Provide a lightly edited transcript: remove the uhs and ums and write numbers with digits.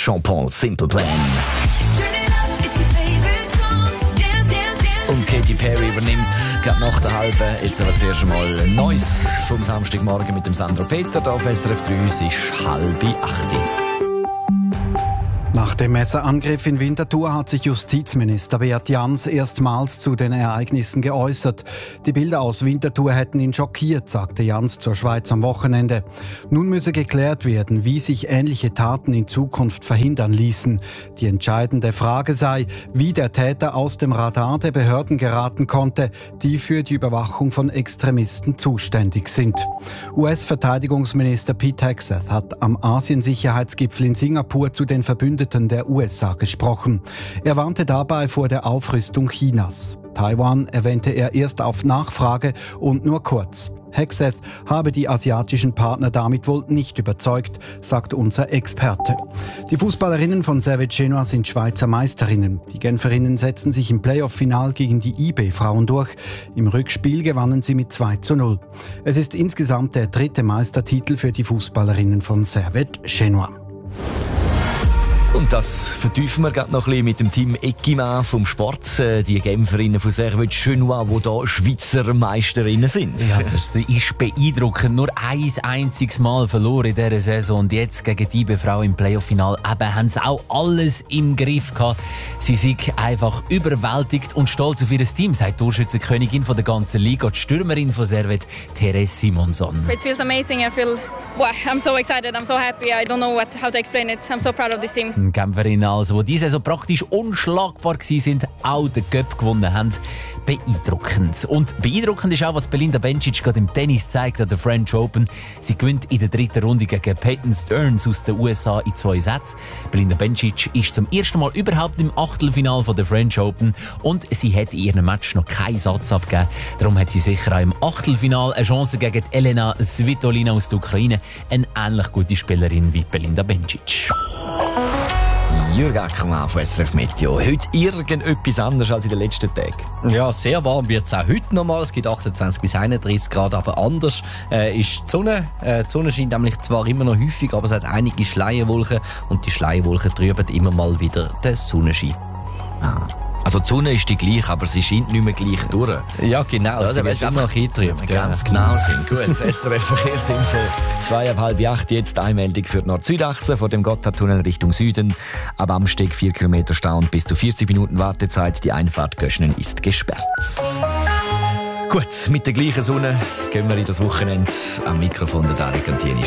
Jean-Paul, Simple Plan. Und Katy Perry übernimmt gerade nach der halben. Jetzt aber zuerst einmal Neues vom Samstagmorgen mit dem Sandro Peter. Hier auf SRF 3, es ist 7:30. Nach dem Messerangriff in Winterthur hat sich Justizminister Beat Jans erstmals zu den Ereignissen geäußert. Die Bilder aus Winterthur hätten ihn schockiert, sagte Jans zur Schweiz am Wochenende. Nun müsse geklärt werden, wie sich ähnliche Taten in Zukunft verhindern ließen. Die entscheidende Frage sei, wie der Täter aus dem Radar der Behörden geraten konnte, die für die Überwachung von Extremisten zuständig sind. US-Verteidigungsminister Pete Hegseth hat am Asiensicherheitsgipfel in Singapur zu den Verbündeten der USA gesprochen. Er warnte dabei vor der Aufrüstung Chinas. Taiwan erwähnte er erst auf Nachfrage und nur kurz. Hegseth habe die asiatischen Partner damit wohl nicht überzeugt, sagt unser Experte. Die Fußballerinnen von Servette Genua sind Schweizer Meisterinnen. Die Genferinnen setzten sich im Playoff-Final gegen die IB-Frauen durch. Im Rückspiel gewannen sie mit 2:0. Es ist insgesamt der 3. Meistertitel für die Fußballerinnen von Servette Genua. Und das vertiefen wir gerade noch ein bisschen mit dem Team Equiman vom Sport. Die Genferinnen von Servette Genua, die hier Schweizer Meisterinnen sind. Ja, das ist beeindruckend. Nur ein einziges Mal verloren in dieser Saison. Und jetzt gegen die IB-Frau im Playoff-Final haben sie auch alles im Griff gehabt. Sie sind einfach überwältigt und stolz auf ihr Team, sagt die Torschützenkönigin von der ganzen Liga, die Stürmerin von Servette, Therese Simonson. It feels amazing. I'm so excited. I'm so happy. I don't know how to explain it. I'm so proud of this team. Genferinnen also, die diese Saison praktisch unschlagbar waren, auch den Cup gewonnen haben. Beeindruckend. Und beeindruckend ist auch, was Belinda Bencic gerade im Tennis zeigt an der French Open. Sie gewinnt in der 3. Runde gegen Peyton Stearns aus den USA in 2 Sätzen. Belinda Bencic ist zum ersten Mal überhaupt im Achtelfinale der French Open und sie hat in ihrem Match noch keinen Satz abgegeben. Darum hat sie sicher auch im Achtelfinale eine Chance gegen Elena Svitolina aus der Ukraine, eine ähnlich gute Spielerin wie Belinda Bencic. Jürg Ackermann von SRF Meteo. Heute irgendetwas anderes als in den letzten Tagen. Ja, sehr warm wird es auch heute nochmal. Es gibt 28 bis 31 Grad, aber anders ist die Sonne. Die Sonne scheint nämlich zwar immer noch häufig, aber es hat einige Schleierwolken und die Schleierwolken trüben immer mal wieder den Sonnenschein. Also die Sonne ist die gleiche, aber sie scheint nicht mehr gleich durch. Ja, genau. Ja, sie wird immer noch eingetrübt. Ganz genau sind. Gut, SRF Verkehrsinfo. 7:30 jetzt Einmeldung für die Nord-Süd-Achse von dem Gotthardtunnel Richtung Süden. Ab Amsteg 4 Kilometer Stau und bis zu 40 Minuten Wartezeit. Die Einfahrt Göschenen ist gesperrt. Gut, mit der gleichen Sonne gehen wir in das Wochenende. Am Mikrofon der Dario Cantini.